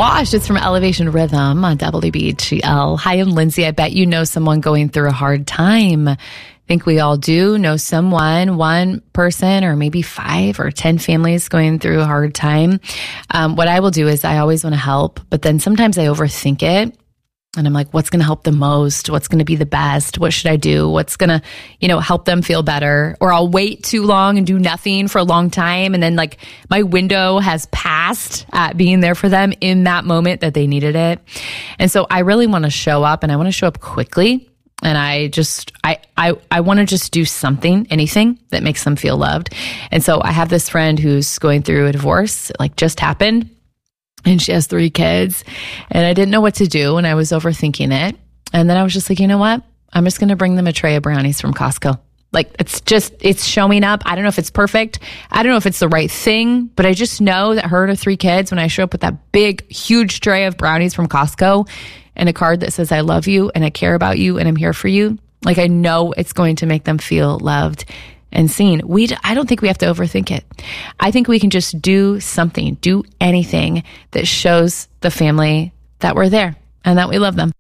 Wash. It's from Elevation Rhythm on WBGL. Hi, I'm Lindsay. I bet you know someone going through a hard time. I think we all do know someone, one person, or maybe 5 or 10 families going through a hard time. What I will do is I always want to help, but then sometimes I overthink it. And I'm like, what's going to help the most? What's going to be the best? What should I do? What's going to, help them feel better? Or I'll wait too long and do nothing for a long time. And then like my window has passed at being there for them in that moment that they needed it. And so I really want to show up, and I want to show up quickly. And I want to just do something, anything that makes them feel loved. And so I have this friend who's going through a divorce. It like just happened. And she has 3 kids, and I didn't know what to do, and I was overthinking it. And then I was just like, you know what? I'm just going to bring them a tray of brownies from Costco. Like, it's showing up. I don't know if it's perfect. I don't know if it's the right thing, but I just know that her and her 3 kids, when I show up with that big, huge tray of brownies from Costco and a card that says, I love you and I care about you and I'm here for you, like, I know it's going to make them feel loved and seen. I don't think we have to overthink it. I think we can just do something, do anything that shows the family that we're there and that we love them.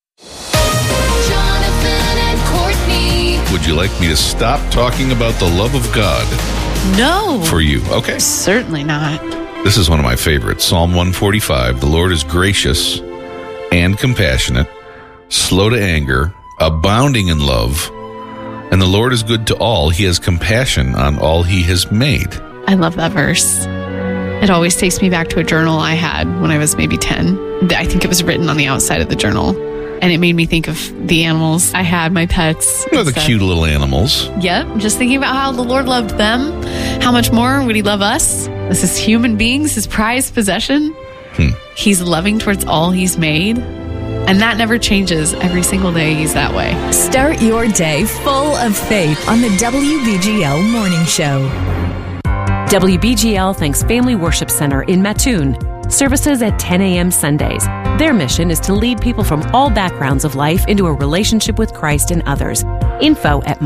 Jonathan and Courtney. Would you like me to stop talking about the love of God? No. For you, okay. Certainly not. This is one of my favorites. Psalm 145. The Lord is gracious and compassionate, slow to anger, abounding in love, and the Lord is good to all. He has compassion on all he has made. I love that verse. It always takes me back to a journal I had when I was maybe 10. I think it was written on the outside of the journal. And it made me think of the animals I had, my pets. The cute little animals. Yep. Just thinking about how the Lord loved them. How much more would he love us? This is human beings, his prized possession. He's loving towards all he's made. And that never changes. Every single day, he's that way. Start your day full of faith on the WBGL Morning Show. WBGL thanks Family Worship Center in Mattoon. Services at 10 a.m. Sundays. Their mission is to lead people from all backgrounds of life into a relationship with Christ and others. Info at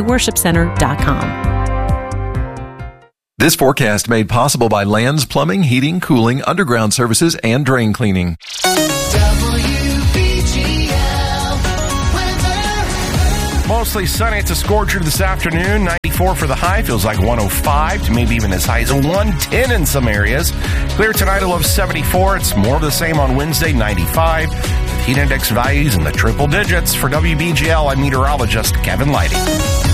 myfamilyworshipcenter.com. This forecast made possible by Lands Plumbing, Heating, Cooling, Underground Services, and Drain Cleaning. Mostly sunny. It's a scorcher this afternoon. 94 for the high. Feels like 105 to maybe even as high as 110 in some areas. Clear tonight, a low of 74. It's more of the same on Wednesday, 95. With heat index values in the triple digits. For WBGL, I'm meteorologist Kevin Lighty.